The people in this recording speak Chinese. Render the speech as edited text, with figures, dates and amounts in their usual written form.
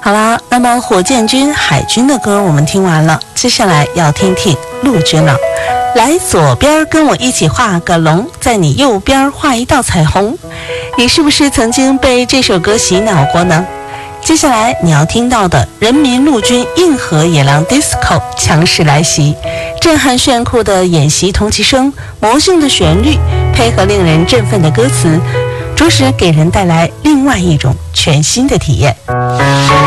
好啦，那么火箭军、海军的歌我们听完了，接下来要听听陆军了。来左边跟我一起画个龙，在你右边画一道彩虹。你是不是曾经被这首歌洗脑过呢？接下来你要听到的人民陆军硬核野狼 disco 强势来袭，震撼炫酷的演习同期声，魔性的旋律，配合令人振奋的歌词，着实给人带来另外一种全新的体验。